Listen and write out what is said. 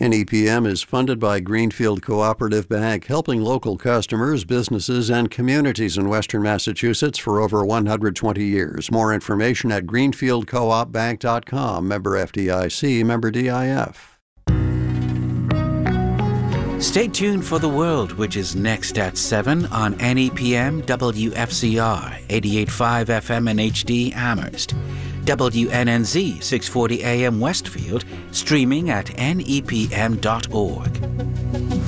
NEPM is funded by Greenfield Cooperative Bank, helping local customers, businesses, and communities in Western Massachusetts for over 120 years. More information at greenfieldcoopbank.com. Member FDIC, member DIF. Stay tuned for The World, which is next at 7 on NEPM WFCR 88.5 FM and HD Amherst. WNNZ 640 AM Westfield, streaming at nepm.org.